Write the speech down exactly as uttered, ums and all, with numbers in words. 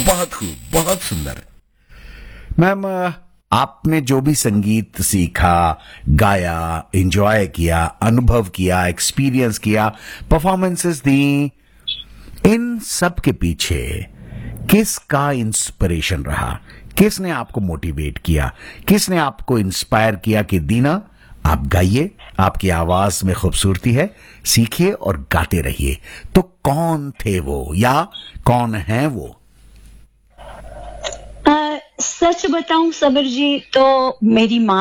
बहुत खूब, बहुत सुंदर। मैम, आपने जो भी संगीत सीखा, गाया, एंजॉय किया, अनुभव किया, एक्सपीरियंस किया, परफॉर्मेंसेस दी, इन सब के पीछे किसका इंस्पिरेशन रहा? किसने आपको मोटिवेट किया? किसने आपको इंस्पायर किया कि दीना आप गाइए, आपकी आवाज में खूबसूरती है, सीखिए और गाते रहिए? तो कौन थे वो या कौन है वो? आ, सच बताऊं सबर जी, तो मेरी माँ